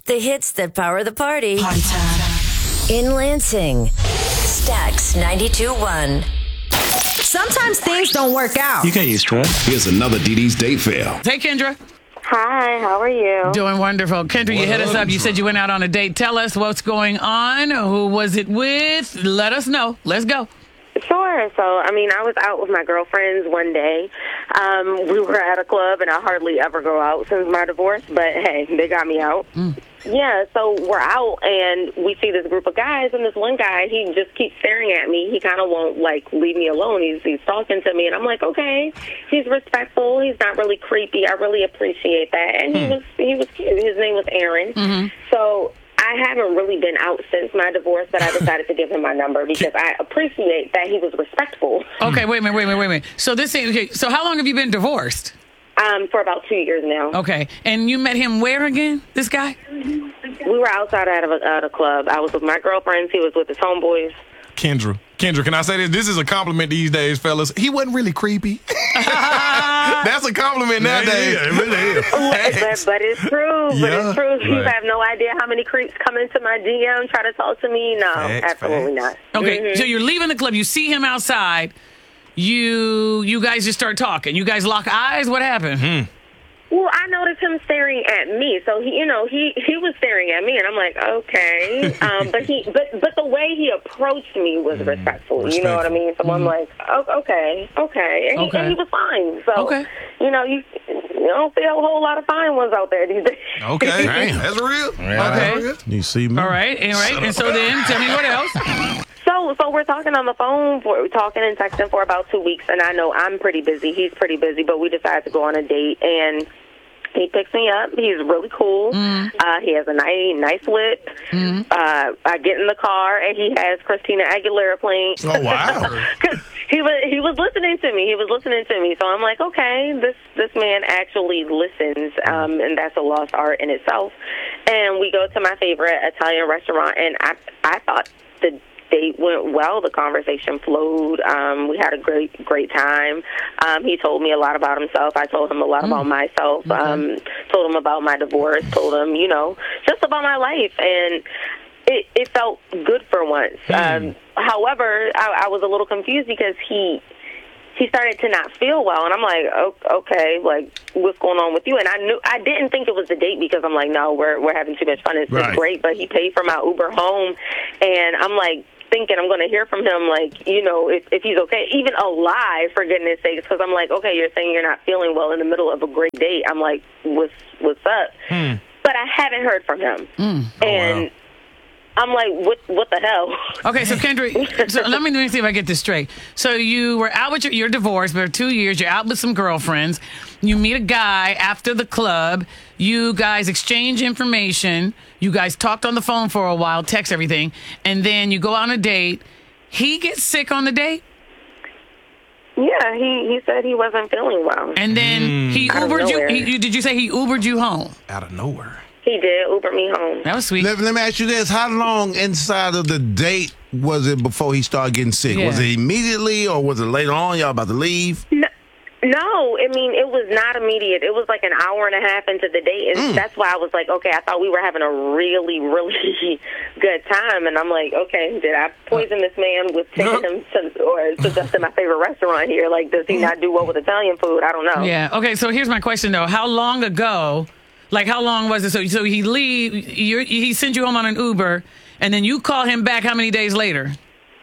The hits that power the party. Party time. In Lansing, Stax 92.1. Sometimes things don't work out. You get used to it. Here's another DD's date fail. Hey, Kendra. Hi, how are you? Doing wonderful. Kendra, you hit us up. You said you went out on a date. Tell us what's going on. Who was it with? Let us know. Let's go. Sure. So, I was out with my girlfriends one day. We were at a club, and I hardly ever go out since my divorce, but hey, they got me out. Yeah, so we're out, and we see this group of guys, and this one guy, he just keeps staring at me. He kind of won't, leave me alone. He's talking to me, and I'm like, okay. He's respectful. He's not really creepy. I really appreciate that. And he was cute. His name was Aaron. So I haven't really been out since my divorce, but I decided to give him my number because I appreciate that he was respectful. Okay, wait a minute. So so how long have you been divorced? For about 2 years now. Okay, and you met him where again, this guy? We were outside at a club. I was with my girlfriends. He was with his homeboys. Kendra, can I say this? This is a compliment these days, fellas. He wasn't really creepy. That's a compliment nowadays. Yeah, it really is. But it's true. It's true. Right. You have no idea how many creeps come into my DM, try to talk to me. No, absolutely not. Okay, so you're leaving the club. You see him outside. You guys just start talking. You guys lock eyes. What happened? Well, I noticed him staring at me. So he was staring at me, and I'm like, okay. But the way he approached me was respectful. You know what I mean? So I'm like, oh, okay. And he was fine. So you don't see a whole lot of fine ones out there these days. Okay, that's real. Okay, real. You see me? All right. And so then, tell me what else. So we're talking on the phone, we're talking and texting for about 2 weeks, and I know I'm pretty busy. He's pretty busy, but we decided to go on a date, and he picks me up. He's really cool. He has a nice whip. I get in the car, and he has Christina Aguilera playing. Oh, wow. Because he was listening to me. So I'm like, okay, this man actually listens, and that's a lost art in itself. And we go to my favorite Italian restaurant, and I thought the date went well. The conversation flowed. We had a great time. He told me a lot about himself. I told him a lot about myself. Told him about my divorce. Told him, just about my life. And it felt good for once. However, I was a little confused because he started to not feel well, and I'm like, okay, what's going on with you? And I didn't think it was the date because I'm like, no, we're having too much fun. It's great, but he paid for my Uber home, and I'm like thinking I'm going to hear from him, if he's okay, even alive, for goodness sakes, because I'm like, okay, you're saying you're not feeling well in the middle of a great date. I'm like, what's up? But I haven't heard from him, and. Wow. I'm like, what the hell? Okay, so Kendra, let me see if I get this straight. So you were out with you're divorced, but 2 years, you're out with some girlfriends. You meet a guy after the club. You guys exchange information. You guys talked on the phone for a while, text everything, and then you go on a date. He gets sick on the date? Yeah, he said he wasn't feeling well. And then he Ubered you? Did you say he Ubered you home? Out of nowhere. He did Uber me home. That was sweet. Let me ask you this. How long inside of the date was it before he started getting sick? Yeah. Was it immediately or was it later on? Y'all about to leave? No, it was not immediate. It was like an hour and a half into the date, and that's why I was like, okay, I thought we were having a really, really good time, and I'm like, okay, did I poison this man with taking him to suggesting my favorite restaurant here? Does he not do well with Italian food? I don't know. Yeah, okay, so here's my question, though. How long ago... how long was it? So he he sent you home on an Uber, and then you call him back how many days later?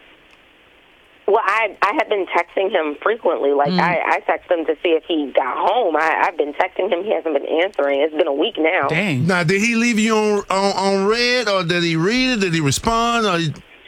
Well, I had been texting him frequently. I texted him to see if he got home. I've been texting him. He hasn't been answering. It's been a week now. Dang. Now, did he leave you on red, or did he read it? Did he respond? Or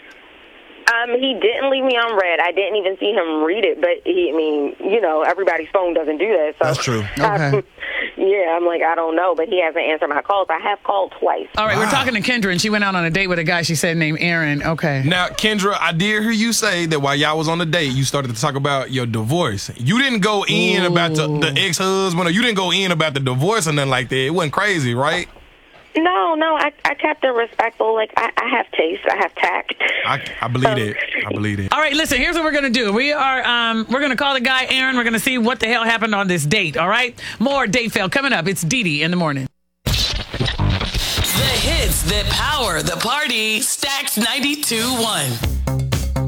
He didn't leave me on red. I didn't even see him read it, but everybody's phone doesn't do that. So that's true. Okay. I'm like, I don't know, but he hasn't answered my calls. I have called twice. All right, We're talking to Kendra, and she went out on a date with a guy she said named Aaron. Okay. Now, Kendra, I did hear you say that while y'all was on the date, you started to talk about your divorce. You didn't go in about the ex-husband, or you didn't go in about the divorce or nothing like that. It wasn't crazy, right? No, I kept it respectful. I have taste. I have tact. I believe it. I believe it. All right, listen, here's what we're going to do. We're going to call the guy Aaron. We're going to see what the hell happened on this date, all right? More Date Fail coming up. It's Dee Dee in the morning. The hit that power the party. Stacks 92.1.